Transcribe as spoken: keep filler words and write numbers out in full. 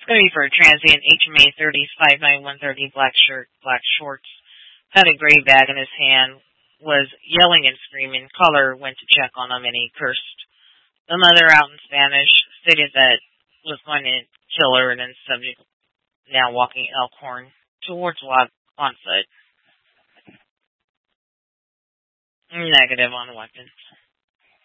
It's going to be for a transient H M A thirties, five nine one thirty, black shirt, black shorts, had a gray bag in his hand, was yelling and screaming. Caller went to check on him and he cursed the mother out in Spanish, stated that was going to kill her, and then subject now walking Elkhorn towards on foot. Negative on weapons.